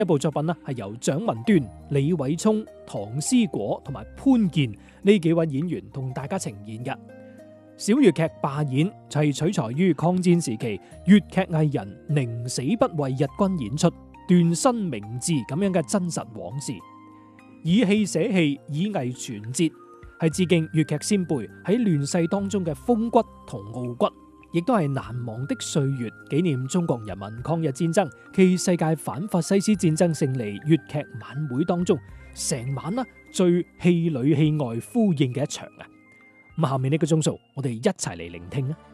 一部作品呢係由蔣文端、李偉聰、唐思果同埋潘健呢幾位演員同大家呈現嘅小粵劇罷演，就係取材於抗戰時期粵劇藝人寧死不為日軍演出、斷身明志咁樣嘅真實往事，以戲寫戲，以藝傳節，係致敬粵劇先輩喺亂世當中嘅風骨同傲骨，亦都係難忘的歲月，紀念中國人民抗日戰爭暨世界反法西斯戰爭勝利粵劇晚會當中成晚最戲裏戲外呼應嘅一場啊！咁下面呢個鐘數，我哋一齊嚟聆聽啊！